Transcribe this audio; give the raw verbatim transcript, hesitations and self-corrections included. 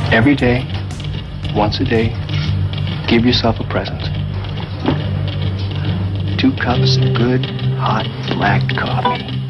Every day, once a day, give yourself a present. Two cups of good, hot, black coffee.